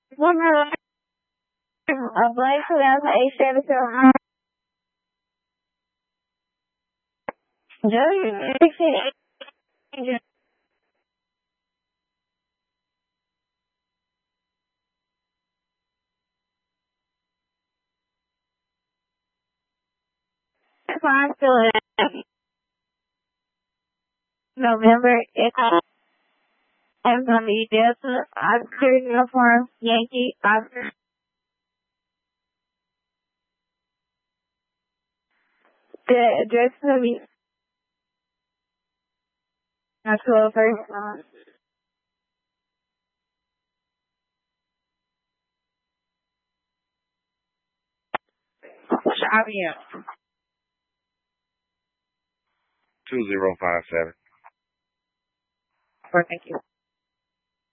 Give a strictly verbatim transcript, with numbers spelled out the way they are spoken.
One more. A blank two thousand eight seven seven. Joe, sixteen. Fine, so November, it's I'm gonna be Delta, Oscar uniform, Yankee, Oscar. The address is gonna be twelve first. Uh, Xavier. two zero five seven. Thank you.